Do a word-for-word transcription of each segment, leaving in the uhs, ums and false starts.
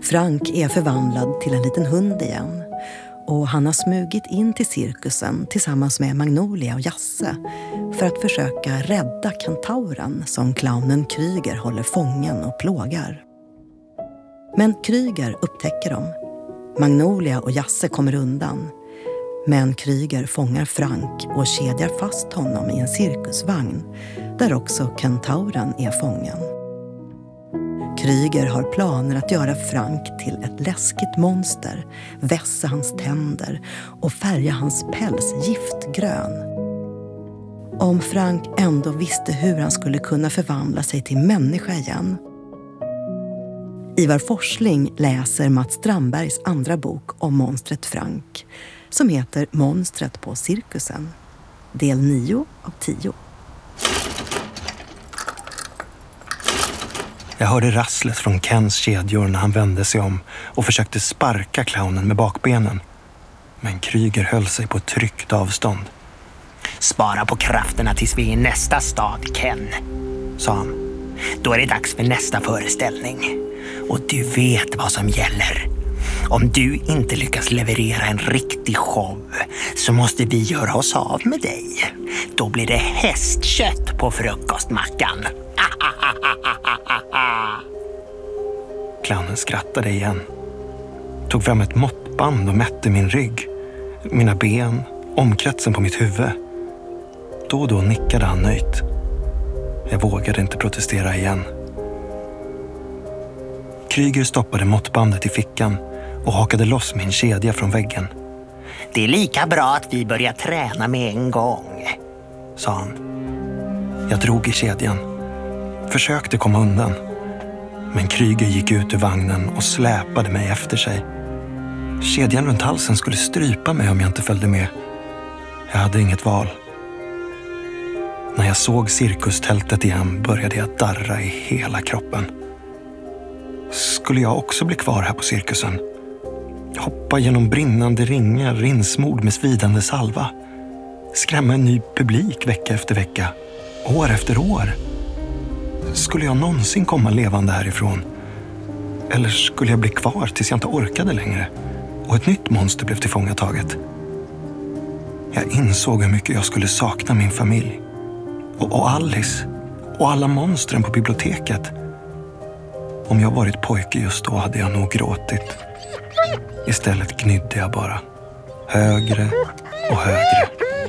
Frank är förvandlad till en liten hund igen. Och han har smugit in till cirkusen tillsammans med Magnolia och Jasse för att försöka rädda kentauren som clownen Kryger håller fången och plågar. Men Kryger upptäcker dem. Magnolia och Jasse kommer undan. Men Kryger fångar Frank och kedjar fast honom i en cirkusvagn där också kentauren är fången. Kryger har planer att göra Frank till ett läskigt monster, vässa hans tänder och färga hans päls giftgrön. Om Frank ändå visste hur han skulle kunna förvandla sig till människa igen. Ivar Forsling läser Mats Strandbergs andra bok om monstret Frank, som heter Monstret på cirkusen. Del nio av tio. Jag hörde rasslet från Kens kedjor när han vände sig om och försökte sparka clownen med bakbenen. Men Kryger höll sig på ett tryggt avstånd. Spara på krafterna tills vi är i nästa stad, Ken, sa han. Då är det dags för nästa föreställning. Och du vet vad som gäller. Om du inte lyckas leverera en riktig show så måste vi göra oss av med dig. Då blir det hästkött på frukostmackan. Clownen skrattade igen. Tog fram ett måttband och mätte min rygg, mina ben, omkretsen på mitt huvud. Då och då nickade han nöjt. Jag vågade inte protestera igen. Kryger stoppade måttbandet i fickan och hakade loss min kedja från väggen. Det är lika bra att vi börjar träna med en gång, sa han. Jag drog i kedjan. Försökte komma undan. Men Kryger gick ut ur vagnen och släpade mig efter sig. Kedjan runt halsen skulle strypa mig om jag inte följde med. Jag hade inget val. När jag såg cirkustältet igen började jag darra i hela kroppen. Skulle jag också bli kvar här på cirkusen? Hoppa genom brinnande ringar, insmord med svidande salva. Skrämma en ny publik vecka efter vecka, år efter år. Skulle jag någonsin komma levande härifrån? Eller skulle jag bli kvar tills jag inte orkade längre och ett nytt monster blev tillfångataget? Jag insåg hur mycket jag skulle sakna min familj. Och, och Alice. Och alla monstren på biblioteket. Om jag varit pojke just då hade jag nog gråtit. Istället gnydde jag bara. Högre och högre.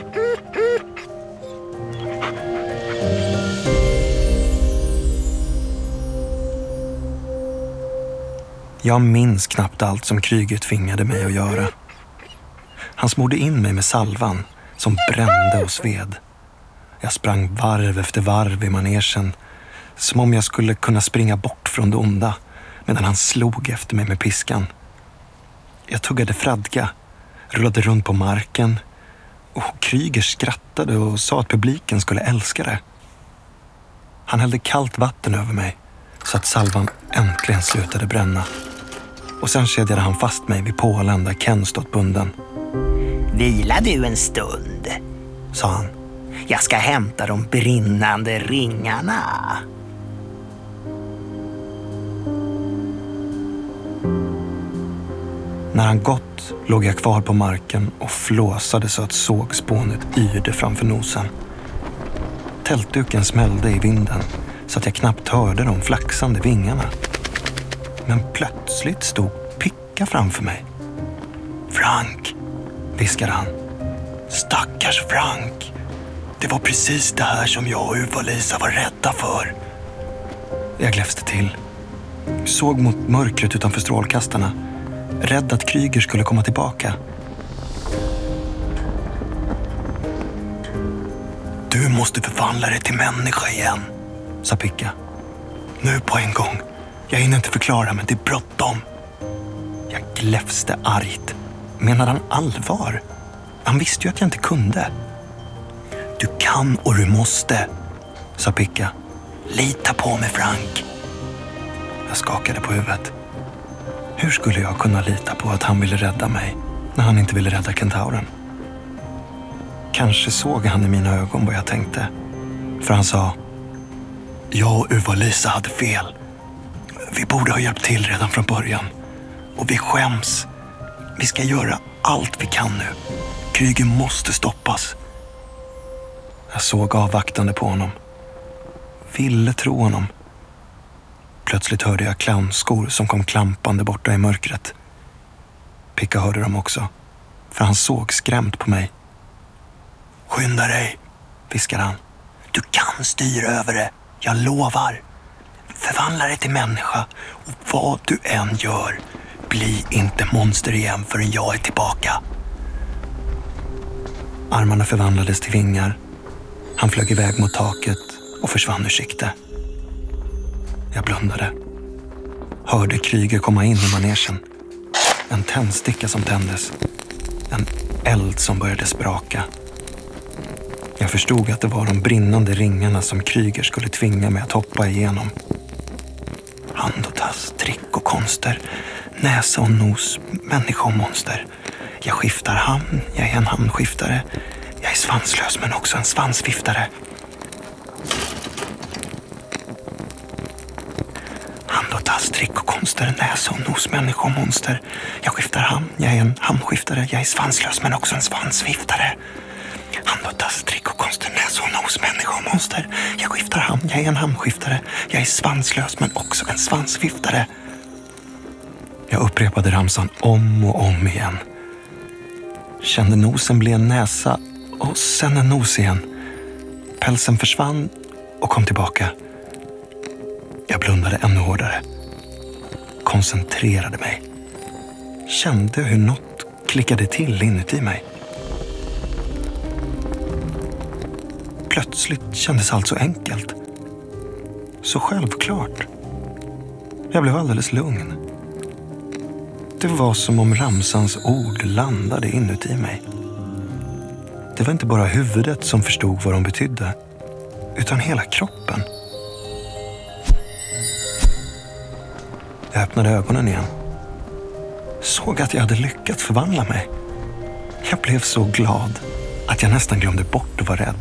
Jag minns knappt allt som Kryger tvingade mig att göra. Han smorde in mig med salvan som brände och sved. Jag sprang varv efter varv i manegen, som om jag skulle kunna springa bort från det onda, medan han slog efter mig med piskan. Jag tuggade fradga, rullade runt på marken och Kryger skrattade och sa att publiken skulle älska det. Han hällde kallt vatten över mig så att salvan äntligen slutade bränna. Och sen kedjade han fast mig vid pålen där Ken stått bunden. Vila du en stund, sa han. Jag ska hämta de brinnande ringarna. När han gått låg jag kvar på marken och flåsade så att sågspånet yrde framför nosen. Tältduken smällde i vinden så att jag knappt hörde de flaxande vingarna. Men plötsligt stod Picka framför mig. Frank, viskade han. Stackars Frank. Det var precis det här som jag och Uva-Lisa var rädda för. Jag gläfste till. Såg mot mörkret utanför strålkastarna. Rädd att Kryger skulle komma tillbaka. Du måste förvandla dig till människa igen, sa Picka. Nu på en gång. Jag hinner inte förklara, men det är bråttom. Jag gläfste argt. Menade han allvar? Han visste ju att jag inte kunde. Du kan och du måste, sa Picka. Lita på mig, Frank. Jag skakade på huvudet. Hur skulle jag kunna lita på att han ville rädda mig när han inte ville rädda kentauren? Kanske såg han i mina ögon vad jag tänkte. För han sa: jag och Uva-Lisa hade fel. Vi borde ha hjälpt till redan från början. Och vi skäms. Vi ska göra allt vi kan nu. Kryger måste stoppas. Jag såg avvaktande på honom. Ville tro honom. Plötsligt hörde jag clownskor som kom klampande borta i mörkret. Picka hörde dem också, för han såg skrämt på mig. Skynda dig, viskade han. Du kan styra över det, jag lovar. Förvandla dig till människa, och vad du än gör, bli inte monster igen förrän jag är tillbaka. Armarna förvandlades till vingar. Han flög iväg mot taket och försvann ur sikte. Jag blundade. Hörde Kryger komma in i manegen. En tändsticka som tändes. En eld som började spraka. Jag förstod att det var de brinnande ringarna som Kryger skulle tvinga mig att hoppa igenom. Hand och tass, trick och konster. Näsa och nos, människa och monster. Jag skiftar hamn, jag är en hamnskiftare. Jag är svanslös men också en svansviftare. Hand och tass, trick och konster, näsa och nos, människa och monster. Jag skiftar hamn, jag är en hamnskiftare. Jag är svanslös men också en svansviftare. Hand och tass, trick och konster, näsa och nos, människa och monster. Jag skiftar hamn, jag är en hamnskiftare. Jag är svanslös men också en svansviftare. Jag upprepade ramsan om och om igen. Kände nosen bli en näsa och sen en nos igen. Pälsen försvann och kom tillbaka. Jag blundade ännu hårdare. Koncentrerade mig. Kände hur något klickade till inuti mig. Plötsligt kändes allt så enkelt. Så självklart. Jag blev alldeles lugn. Det var som om ramsans ord landade inuti mig. Det var inte bara huvudet som förstod vad de betydde, utan hela kroppen. Jag öppnade ögonen igen. Såg att jag hade lyckats förvandla mig. Jag blev så glad att jag nästan glömde bort att vara rädd.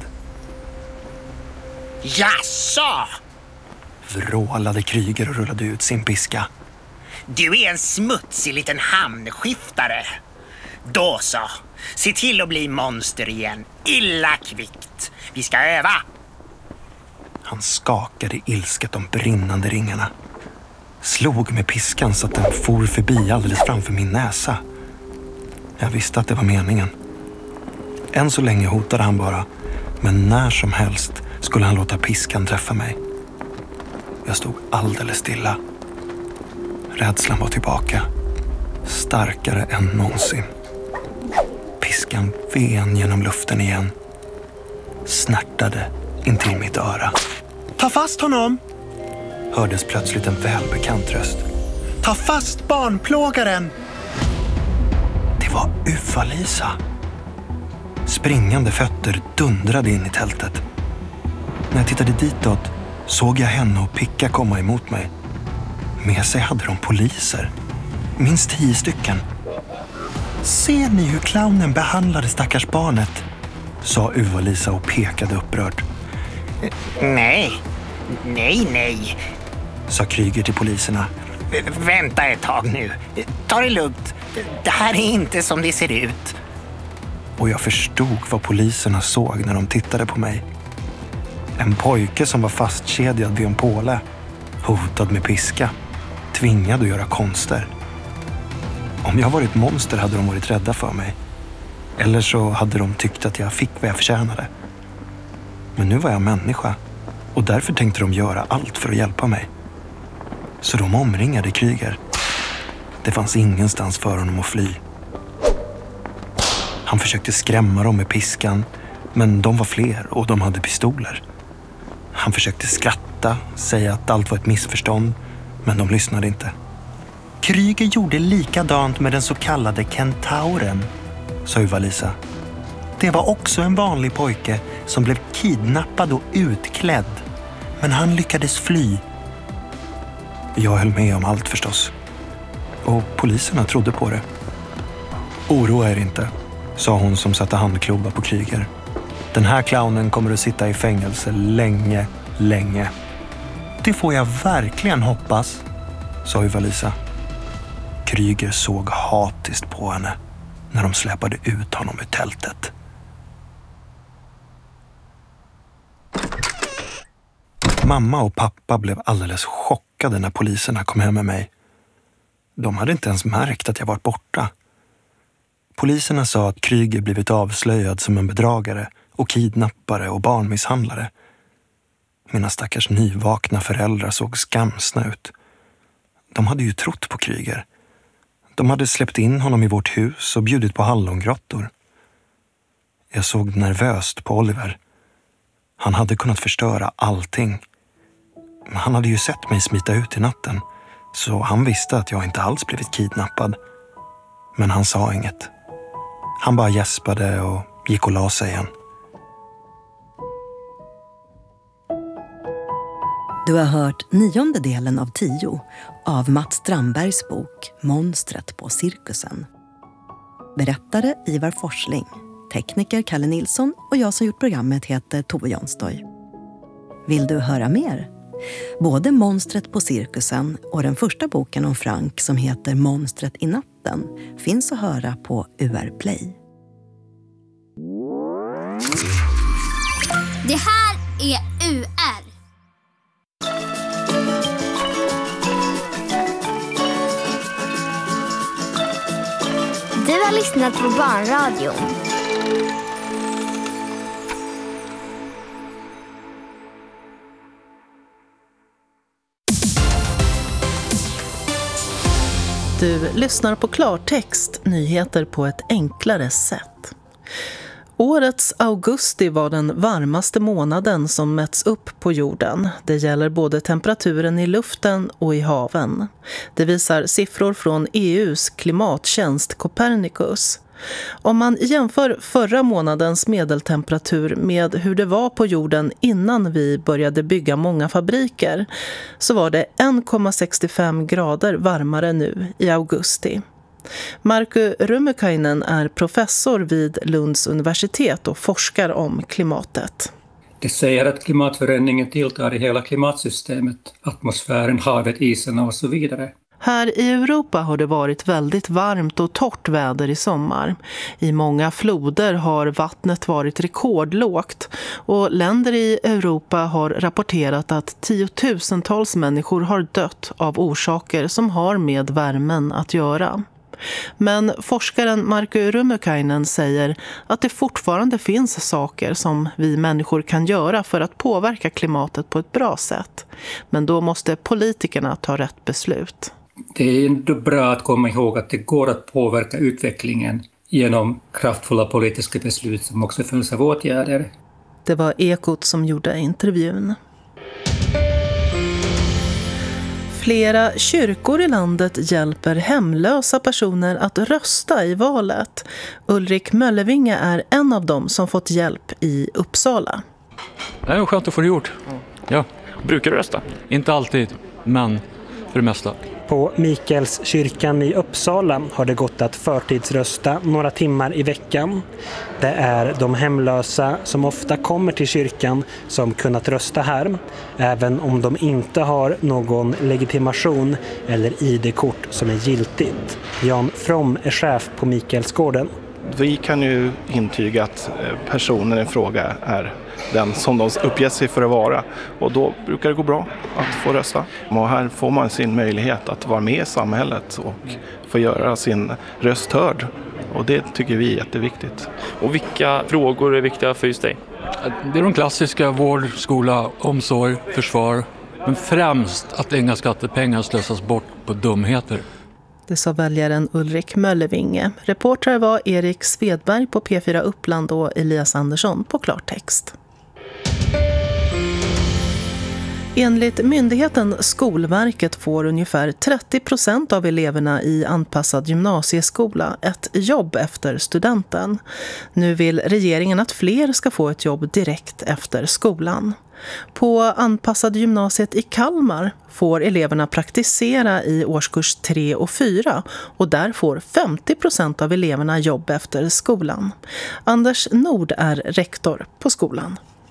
Jaså! Vrålade Kryger och rullade ut sin piska. Du är en smutsig liten hamnskiftare. Då så, se till att bli monster igen. Illa kvickt. Vi ska öva. Han skakade ilsket de brinnande ringarna. Slog med piskan så att den for förbi alldeles framför min näsa. Jag visste att det var meningen. Än så länge hotade han bara, men när som helst skulle han låta piskan träffa mig. Jag stod alldeles stilla. Rädslan var tillbaka. Starkare än någonsin. Piskan ven genom luften igen. Snärtade intill mitt öra. Ta fast honom! Hördes plötsligt en välbekant röst. Ta fast barnplågaren! Det var Uva-Lisa. Springande fötter dundrade in i tältet. När jag tittade ditåt såg jag henne och Picka komma emot mig. Med sig hade de poliser. Minst tio stycken. Ser ni hur clownen behandlade stackars barnet? Sa Uva-Lisa och pekade upprört. Nej, nej, nej. Sa Kryger till poliserna. V- vänta ett tag nu. Ta det lugnt. Det här är inte som det ser ut. Och jag förstod vad poliserna såg när de tittade på mig. En pojke som var fastkedjad vid en påle. Hotad med piska. Tvingad att göra konster. Om jag varit monster hade de varit rädda för mig. Eller så hade de tyckt att jag fick vad jag förtjänade. Men nu var jag människa. Och därför tänkte de göra allt för att hjälpa mig. Så de omringade Kryger. Det fanns ingenstans för honom att fly. Han försökte skrämma dem med piskan. Men de var fler och de hade pistoler. Han försökte skratta, säga att allt var ett missförstånd. Men de lyssnade inte. Kryger gjorde likadant med den så kallade kentauren, sa Uva-Lisa. Det var också en vanlig pojke som blev kidnappad och utklädd. Men han lyckades fly. Jag höll med om allt förstås. Och poliserna trodde på det. Oroa er inte, sa hon som satte handklubba på Kryger. Den här clownen kommer att sitta i fängelse länge, länge. Det får jag verkligen hoppas, sa Uva-Lisa. Kryger såg hatiskt på henne när de släpade ut honom ur tältet. Mamma och pappa blev alldeles chockade när poliserna kom hem med mig. De hade inte ens märkt att jag var borta. Poliserna sa att Kryger blivit avslöjad som en bedragare och kidnappare och barnmisshandlare. Mina stackars nyvakna föräldrar såg skamsna ut. De hade ju trott på Kryger. De hade släppt in honom i vårt hus och bjudit på hallongrottor. Jag såg nervöst på Oliver. Han hade kunnat förstöra allting. Han hade ju sett mig smita ut i natten, så han visste att jag inte alls blivit kidnappad. Men han sa inget. Han bara gäspade och gick och la sig igen. Du har hört nionde delen av tio av Mats Strandbergs bok Monstret på cirkusen. Berättare Ivar Forsling, tekniker Kalle Nilsson och jag som gjort programmet heter Tove Jonstoy. Vill du höra mer? Både Monstret på cirkusen och den första boken om Frank som heter Monstret i natten finns att höra på U R Play. Det här är U R. Du har lyssnat på Barnradion. Du lyssnar på klartext, nyheter på ett enklare sätt. Årets augusti var den varmaste månaden som mätts upp på jorden. Det gäller både temperaturen i luften och i haven. Det visar siffror från E U:s klimattjänst Copernicus. Om man jämför förra månadens medeltemperatur med hur det var på jorden innan vi började bygga många fabriker, så var det en komma sextiofem grader varmare nu i augusti. Markku Rummukainen är professor vid Lunds universitet och forskar om klimatet. Det säger att klimatförändringen tilltar i hela klimatsystemet, atmosfären, havet, isarna och så vidare. Här i Europa har det varit väldigt varmt och torrt väder i sommar. I många floder har vattnet varit rekordlågt och länder i Europa har rapporterat att tiotusentals människor har dött av orsaker som har med värmen att göra. Men forskaren Markku Rummukainen säger att det fortfarande finns saker som vi människor kan göra för att påverka klimatet på ett bra sätt. Men då måste politikerna ta rätt beslut. Det är ändå bra att komma ihåg att det går att påverka utvecklingen genom kraftfulla politiska beslut som också följs av åtgärder. Det var Ekot som gjorde intervjun. Flera kyrkor i landet hjälper hemlösa personer att rösta i valet. Ulrik Möllevinge är en av dem som fått hjälp i Uppsala. Det är skönt att få det gjort. Ja. Brukar du rösta? Inte alltid, men för det mesta. På Mikaelskyrkan i Uppsala har det gått att förtidsrösta några timmar i veckan. Det är de hemlösa som ofta kommer till kyrkan som kunnat rösta här, även om de inte har någon legitimation eller I D-kort som är giltigt. Jan From är chef på Mikaelsgården. Vi kan ju intyga att personen i fråga är den som de uppger sig för att vara, och då brukar det gå bra att få rösta. Och här får man sin möjlighet att vara med i samhället och få göra sin röst hörd, och det tycker vi är jätteviktigt. Och vilka frågor är viktiga för just dig? Det är de klassiska: vård, skola, omsorg, försvar, men främst att inga skattepengar slösas bort på dumheter. Det sa väljaren Ulrik Möllevinge. Reportrar var Erik Svedberg på P fyra Uppland och Elias Andersson på Klartext. Enligt myndigheten Skolverket får ungefär trettio procent av eleverna i anpassad gymnasieskola ett jobb efter studenten. Nu vill regeringen att fler ska få ett jobb direkt efter skolan. På anpassad gymnasiet i Kalmar får eleverna praktisera i årskurs tre och fyra, och där får femtio procent av eleverna jobb efter skolan. Anders Nord är rektor på skolan.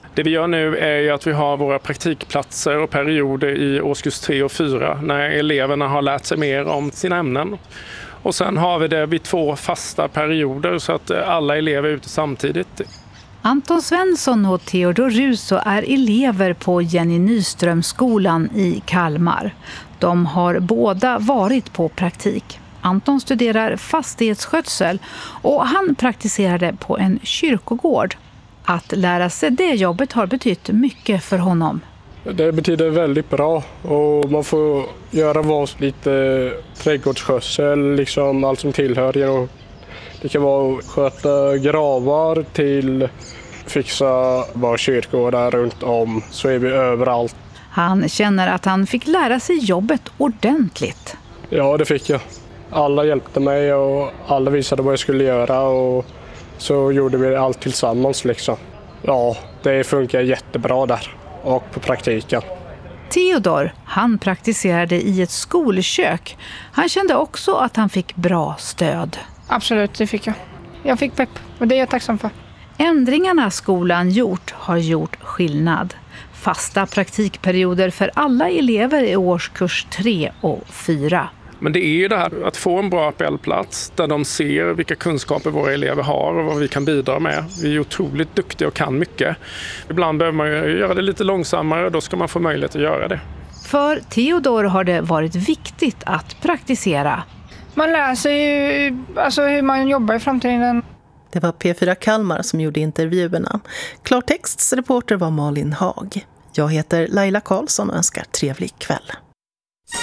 Det vi gör nu är ju att vi har våra praktikplatser och perioder i årskurs tre och fyra när eleverna har lärt sig mer om sina ämnen. Och sen har vi det vid två fasta perioder så att alla elever är ute samtidigt. Anton Svensson och Theodor Russo är elever på Jenny Nyströmskolan i Kalmar. De har båda varit på praktik. Anton studerar fastighetsskötsel och han praktiserade på en kyrkogård. Att lära sig det jobbet har betytt mycket för honom. Det betyder väldigt bra och man får göra vad lite trädgårdsskötsel, liksom allt som tillhör. Det kan vara att sköta gravar till fixa bara kyrkogårdar runt om, så är vi överallt. Han känner att han fick lära sig jobbet ordentligt. Ja, det fick jag. Alla hjälpte mig och alla visade vad jag skulle göra och så gjorde vi allt tillsammans liksom. Ja, det funkar jättebra där och på praktiken. Theodor, han praktiserade i ett skolkök. Han kände också att han fick bra stöd. Absolut, det fick jag. Jag fick pepp och det är jag tacksam för. Ändringarna skolan gjort har gjort skillnad. Fasta praktikperioder för alla elever i årskurs tre och fyra. Men det är ju det här att få en bra A P L-plats där de ser vilka kunskaper våra elever har och vad vi kan bidra med. Vi är otroligt duktiga och kan mycket. Ibland behöver man ju göra det lite långsammare och då ska man få möjlighet att göra det. För Theodor har det varit viktigt att praktisera. Man lär sig ju alltså hur man jobbar i framtiden. Det var P fyra Kalmar som gjorde intervjuerna. Klartexts reporter var Malin Hag. Jag heter Laila Karlsson och önskar trevlig kväll.